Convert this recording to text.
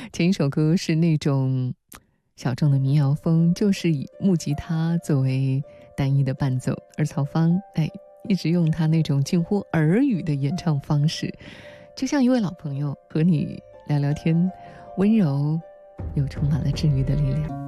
前一首歌是那种小众的民谣风，就是以木吉他作为单一的伴奏，而曹芳一直用他那种近乎耳语的演唱方式，就像一位老朋友和你聊聊天，温柔又充满了治愈的力量。